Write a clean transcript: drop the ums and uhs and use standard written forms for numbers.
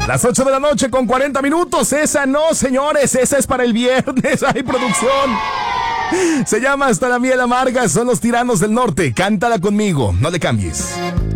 Las 8 de la noche con 40 minutos. Esa no, señores, esa es para el viernes. ¡Hay producción! Se llama Hasta la miel amarga. Son los Tiranos del Norte. Cántala conmigo, no le cambies.